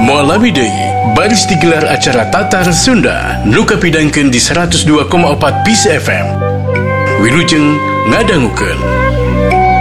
Mualami deui baris digelar acara Tatar Sunda nu kapidangkeun di 102,4 PIS FM. Wilujeng ngadangukeun.